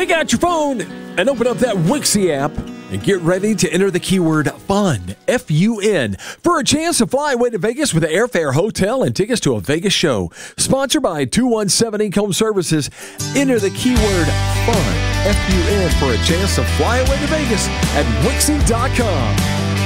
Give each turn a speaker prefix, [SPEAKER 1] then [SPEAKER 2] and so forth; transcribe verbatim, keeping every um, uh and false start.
[SPEAKER 1] Take out your phone and open up that Wixie app and get ready to enter the keyword FUN, F U N, for a chance to fly away to Vegas with an airfare, hotel, and tickets to a Vegas show. Sponsored by two one seven Inc Home Services. Enter the keyword FUN, F U N, for a chance to fly away to Vegas at Wixie dot com.